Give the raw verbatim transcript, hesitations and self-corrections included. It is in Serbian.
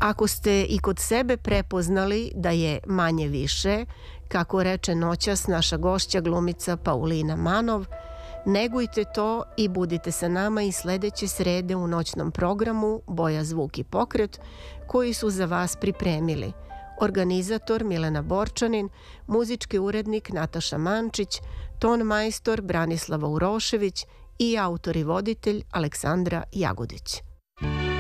Ako ste i kod sebe prepoznali da je manje više, kako reče noćas naša gošća glumica Paulina Manov, negujte to i budite sa nama i sledeće srede u noćnom programu Boja, zvuk i pokret koji su za vas pripremili. Organizator Milena Borčanin, muzički urednik Nataša Mančić, ton majstor Branislava Urošević i autor i voditelj Aleksandra Jagodić.